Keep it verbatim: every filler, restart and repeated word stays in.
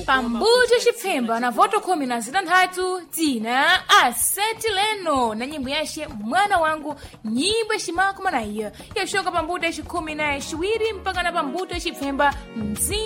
pambuto chipfemba na voto khumi na zitanthatu dzina aseti leno na nyimbo yace mwana wangu nyimbo yacimakoma na iya yacoka pambuto yacikhumi na ciwiri mpaka na pambuto yacipfemba mzi